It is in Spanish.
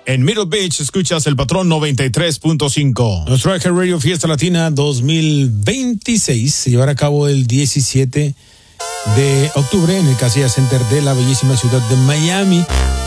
En Middle Beach escuchas el Patrón 93.5. Nuestro Eje Radio Fiesta Latina 2026 se llevará a cabo el 17 de octubre en el Casilla Center de la bellísima ciudad de Miami.